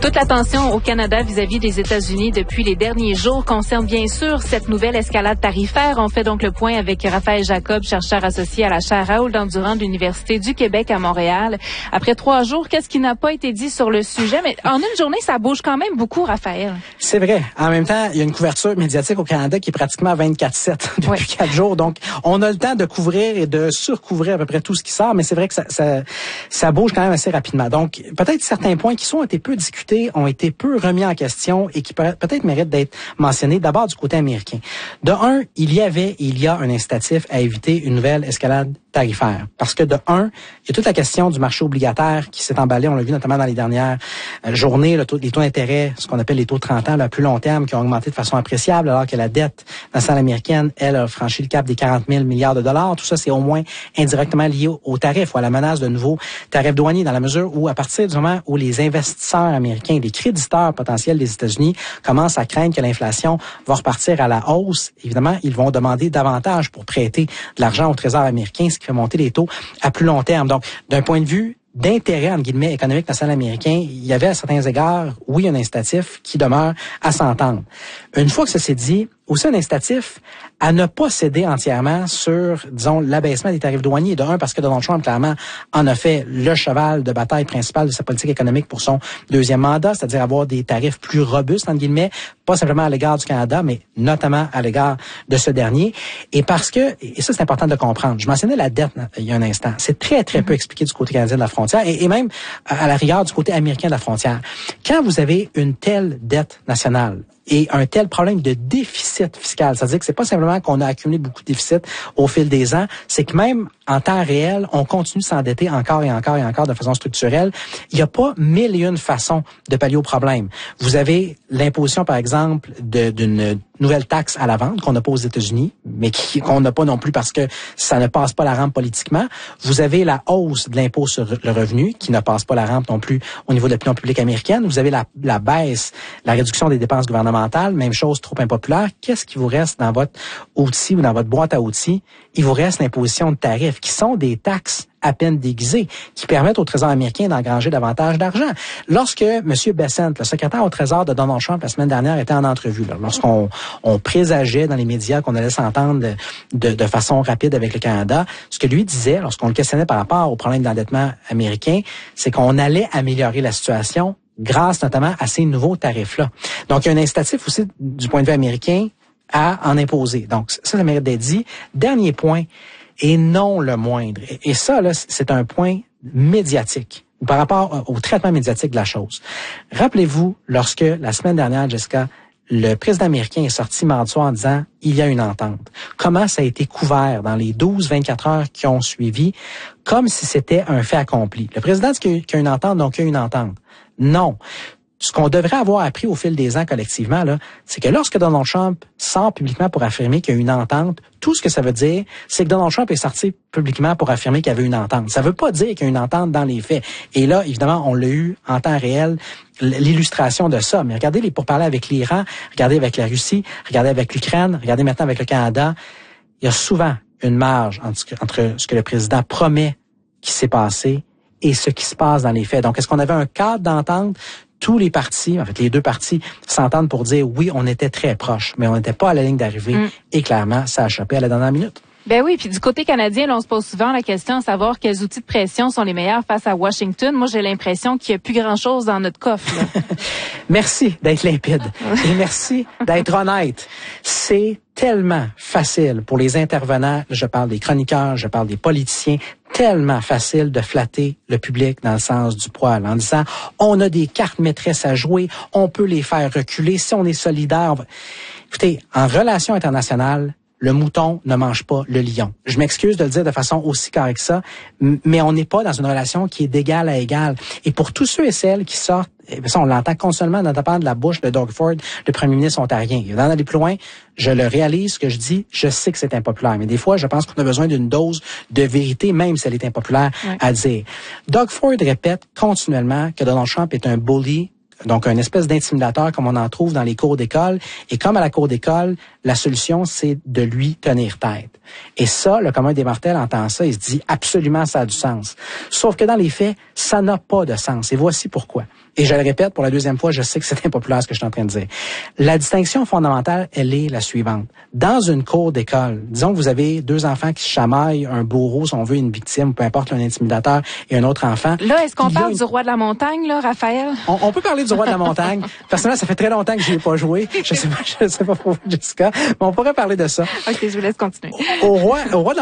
Toute l'attention au Canada vis-à-vis des États-Unis depuis les derniers jours concerne bien sûr cette nouvelle escalade tarifaire. On fait donc le point avec Raphaël Jacob, chercheur associé à la chaire Raoul Dandurand de l'Université du Québec à Montréal. Après 3 jours, qu'est-ce qui n'a pas été dit sur le sujet? Mais en une journée, ça bouge quand même beaucoup, Raphaël. C'est vrai. En même temps, il y a une couverture médiatique au Canada qui est pratiquement 24/7 depuis 4 jours. Donc, on a le temps de couvrir et de surcouvrir à peu près tout ce qui sort, mais c'est vrai que ça bouge quand même assez rapidement. Donc, peut-être certains points qui ont été peu discutés, ont été peu remis en question et qui peut-être méritent d'être mentionnés. D'abord, du côté américain. De un, il y a un incitatif à éviter une nouvelle escalade tarifaire. Parce que de un, il y a toute la question du marché obligataire qui s'est emballé, on l'a vu notamment dans les dernières journées, les taux d'intérêt, ce qu'on appelle les taux de 30 ans, à plus long terme, qui ont augmenté de façon appréciable, alors que la dette nationale américaine, elle, a franchi le cap des 40 000 milliards de dollars. Tout ça, c'est au moins indirectement lié aux tarifs ou à la menace de nouveaux tarifs douaniers, dans la mesure où, à partir du moment où les investisseurs américains, les créditeurs potentiels des États-Unis commencent à craindre que l'inflation va repartir à la hausse, évidemment, ils vont demander davantage pour prêter de l'argent au Trésor américain, ce qui fait monter les taux à plus long terme. Donc, d'un point de vue d'intérêt, entre guillemets, économique national américain, il y avait à certains égards, oui, un incitatif qui demeure à s'entendre. Une fois que ça s'est dit, aussi un incitatif à ne pas céder entièrement sur, disons, l'abaissement des tarifs douaniers. De un, parce que Donald Trump, clairement, en a fait le cheval de bataille principal de sa politique économique pour son deuxième mandat, c'est-à-dire avoir des tarifs plus robustes, entre guillemets, pas simplement à l'égard du Canada, mais notamment à l'égard de ce dernier. Et parce que, et ça c'est important de comprendre, je mentionnais la dette il y a un instant, c'est très peu expliqué du côté canadien de la frontière et même à la rigueur du côté américain de la frontière. Quand vous avez une telle dette nationale, et un tel problème de déficit fiscal, c'est-à-dire que c'est pas simplement qu'on a accumulé beaucoup de déficits au fil des ans, c'est que même en temps réel, on continue de s'endetter encore et encore et encore de façon structurelle. Il n'y a pas 1001 façons de pallier au problème. Vous avez l'imposition, par exemple, d'une nouvelle taxe à la vente qu'on n'a pas aux États-Unis, mais qu'on n'a pas non plus parce que ça ne passe pas la rampe politiquement. Vous avez la hausse de l'impôt sur le revenu qui ne passe pas la rampe non plus au niveau de l'opinion publique américaine. Vous avez la baisse, la réduction des dépenses gouvernementales, même chose, trop impopulaire. Qu'est-ce qui vous reste dans votre outil ou dans votre boîte à outils? Il vous reste l'imposition de tarifs, qui sont des taxes à peine déguisées, qui permettent au Trésor américain d'engranger davantage d'argent. Lorsque M. Bessent, le secrétaire au Trésor de Donald Trump la semaine dernière, était en entrevue, lorsqu'on présageait dans les médias qu'on allait s'entendre de façon rapide avec le Canada, ce que lui disait, lorsqu'on le questionnait par rapport au problème d'endettement américain, c'est qu'on allait améliorer la situation grâce notamment à ces nouveaux tarifs-là. Donc, il y a un incitatif aussi du point de vue américain à en imposer. Donc, ça mérite d'être dit. Dernier point, et non le moindre. Et ça, là, c'est un point médiatique par rapport au traitement médiatique de la chose. Rappelez-vous, lorsque la semaine dernière, Jessica, le président américain est sorti mardi soir en disant « il y a une entente ». Comment ça a été couvert dans les 12-24 heures qui ont suivi, comme si c'était un fait accompli. Le président dit qu'il y a une entente, donc il y a une entente. Non. Ce qu'on devrait avoir appris au fil des ans collectivement, là, c'est que lorsque Donald Trump sort publiquement pour affirmer qu'il y a une entente, tout ce que ça veut dire, c'est que Donald Trump est sorti publiquement pour affirmer qu'il y avait une entente. Ça veut pas dire qu'il y a une entente dans les faits. Et là, évidemment, on l'a eu en temps réel, l'illustration de ça. Mais regardez les pourparlers avec l'Iran, regardez avec la Russie, regardez avec l'Ukraine, regardez maintenant avec le Canada. Il y a souvent une marge entre ce que le président promet qui s'est passé et ce qui se passe dans les faits. Donc, est-ce qu'on avait un cadre d'entente? Tous les partis, en fait, les deux partis s'entendent pour dire oui, on était très proches, mais on n'était pas à la ligne d'arrivée. Et clairement, ça a chopé à la dernière minute. Ben oui, puis du côté canadien, là, on se pose souvent la question de savoir quels outils de pression sont les meilleurs face à Washington. Moi, j'ai l'impression qu'il n'y a plus grand-chose dans notre coffre. Là. Merci d'être limpide et merci d'être honnête. C'est tellement facile pour les intervenants, je parle des chroniqueurs, je parle des politiciens, tellement facile de flatter le public dans le sens du poil en disant on a des cartes maîtresses à jouer, on peut les faire reculer, si on est solidaire. Écoutez, en relation internationale, le mouton ne mange pas le lion. Je m'excuse de le dire de façon aussi carrée que ça, mais on n'est pas dans une relation qui est d'égal à égal. Et pour tous ceux et celles qui sortent, ça, on l'entend continuellement dans de la bouche de Doug Ford, le premier ministre ontarien. Et d'en aller plus loin, je le réalise, ce que je dis, je sais que c'est impopulaire. Mais des fois, je pense qu'on a besoin d'une dose de vérité, même si elle est impopulaire à dire. Doug Ford répète continuellement que Donald Trump est un bully donc une espèce d'intimidateur comme on en trouve dans les cours d'école. Et comme à la cour d'école, la solution, c'est de lui tenir tête. Et ça, le commun des mortels entend ça, il se dit absolument ça a du sens. Sauf que dans les faits, ça n'a pas de sens. Et voici pourquoi. Et je le répète pour la deuxième fois, je sais que c'est impopulaire ce que je suis en train de dire. La distinction fondamentale, elle est la suivante. Dans une cour d'école, disons que vous avez deux enfants qui se chamaillent, un bourreau, si on veut, une victime, peu importe, un intimidateur et un autre enfant. Là, est-ce qu'on parle du roi de la montagne, là, Raphaël? On peut parler du roi de la montagne. Personnellement, ça fait très longtemps que j'y ai pas joué. Je sais pas pour vous, Jessica, mais on pourrait parler de ça. OK, je vous laisse continuer. Au roi de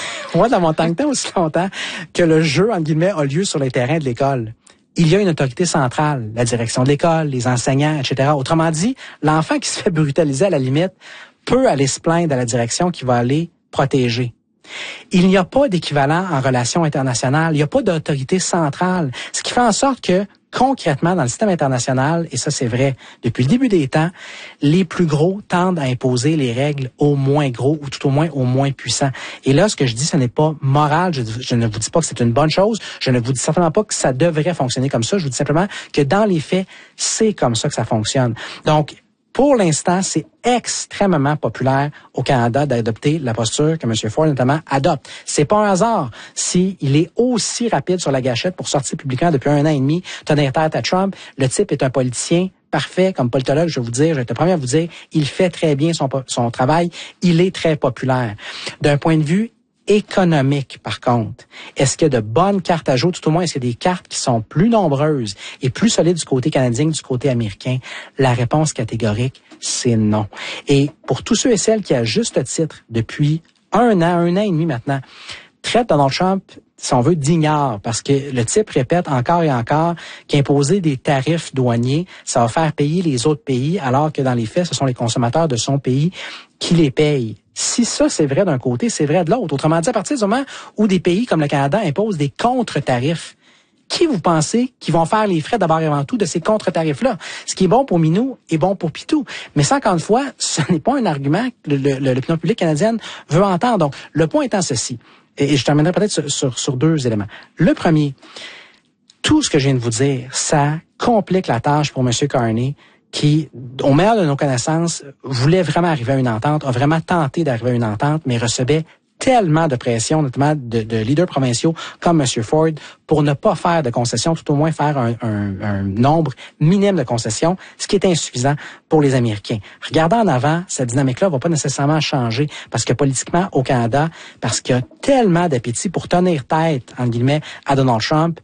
la montagne, tant aussi longtemps que le jeu, entre guillemets, a lieu sur les terrains de l'école. Il y a une autorité centrale, la direction de l'école, les enseignants, etc. Autrement dit, l'enfant qui se fait brutaliser à la limite peut aller se plaindre à la direction qui va aller protéger. Il n'y a pas d'équivalent en relations internationales, il n'y a pas d'autorité centrale, ce qui fait en sorte que concrètement, dans le système international, et ça c'est vrai depuis le début des temps, les plus gros tendent à imposer les règles aux moins gros ou tout au moins aux moins puissants. Et là, ce que je dis, ce n'est pas moral. Je ne vous dis pas que c'est une bonne chose. Je ne vous dis certainement pas que ça devrait fonctionner comme ça. Je vous dis simplement que dans les faits, c'est comme ça que ça fonctionne. Donc, pour l'instant, c'est extrêmement populaire au Canada d'adopter la posture que M. Ford, notamment, adopte. C'est pas un hasard si il est aussi rapide sur la gâchette pour sortir publiquement depuis 1 an et demi, tenir tête à Trump. Le type est un politicien parfait, comme politologue, je vais vous dire, je vais être le premier à vous dire, il fait très bien son travail, il est très populaire. D'un point de vue économique, par contre, est-ce qu'il y a de bonnes cartes à jouer? Tout au moins, est-ce qu'il y a des cartes qui sont plus nombreuses et plus solides du côté canadien que du côté américain? La réponse catégorique, c'est non. Et pour tous ceux et celles qui, à juste titre, depuis 1 an et demi maintenant, traitent Donald Trump, si on veut, d'ignare, parce que le type répète encore et encore qu'imposer des tarifs douaniers, ça va faire payer les autres pays, alors que dans les faits, ce sont les consommateurs de son pays qui les payent. Si ça, c'est vrai d'un côté, c'est vrai de l'autre. Autrement dit, à partir du moment où des pays comme le Canada imposent des contre-tarifs, qui vous pensez qui vont faire les frais d'abord et avant tout de ces contre-tarifs-là? Ce qui est bon pour Minou est bon pour Pitou. Mais ça, encore une fois, ce n'est pas un argument que l'opinion publique canadienne veut entendre. Donc, le point étant ceci, et je terminerai peut-être sur 2 éléments. Le premier, tout ce que je viens de vous dire, ça complique la tâche pour M. Carney, qui, au meilleur de nos connaissances, voulait vraiment arriver à une entente, a vraiment tenté d'arriver à une entente, mais recevait tellement de pression, notamment de leaders provinciaux comme M. Ford, pour ne pas faire de concessions, tout au moins faire un nombre minime de concessions, ce qui est insuffisant pour les Américains. Regardant en avant, cette dynamique-là va pas nécessairement changer, parce que politiquement, au Canada, parce qu'il y a tellement d'appétit pour tenir tête, entre guillemets, à Donald Trump,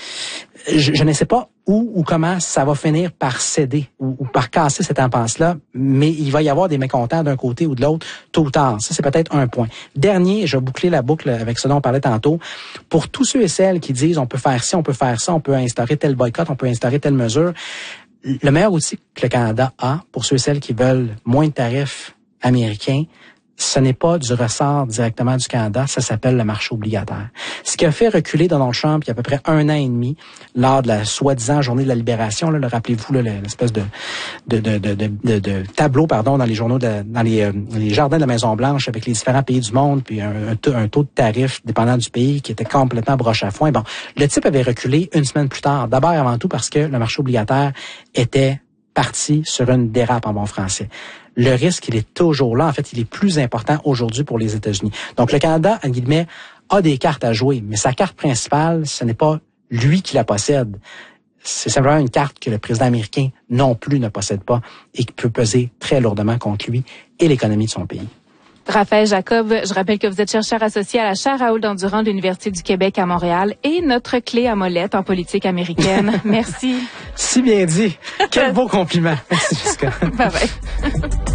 je ne sais pas où ou comment ça va finir par céder ou par casser cette impasse-là, mais il va y avoir des mécontents d'un côté ou de l'autre tôt ou tard. Ça, c'est peut-être un point. Dernier, je vais boucler la boucle avec ce dont on parlait tantôt. Pour tous ceux et celles qui disent on peut faire ci, on peut faire ça, on peut instaurer tel boycott, on peut instaurer telle mesure, le meilleur outil que le Canada a pour ceux et celles qui veulent moins de tarifs américains, ce n'est pas du ressort directement du Canada, ça s'appelle le marché obligataire. Ce qui a fait reculer Donald Trump il y a à peu près 1 an et demi, lors de la soi-disant journée de la libération, là, rappelez-vous, là, l'espèce de tableau, dans les journaux, dans les jardins de la Maison-Blanche avec les différents pays du monde, puis un taux de tarif dépendant du pays qui était complètement broche à foin. Bon, le type avait reculé 1 semaine plus tard, d'abord et avant tout parce que le marché obligataire était parti sur une dérape en bon français. Le risque, il est toujours là. En fait, il est plus important aujourd'hui pour les États-Unis. Donc, le Canada, en guillemets, a des cartes à jouer, mais sa carte principale, ce n'est pas lui qui la possède. C'est simplement une carte que le président américain non plus ne possède pas et qui peut peser très lourdement contre lui et l'économie de son pays. Raphaël Jacob, je rappelle que vous êtes chercheur associé à la chaire Raoul-Dandurand de l'Université du Québec à Montréal et notre clé à molette en politique américaine. Merci. Si bien dit. Quel beau compliment. Merci, Jessica. Bye bye.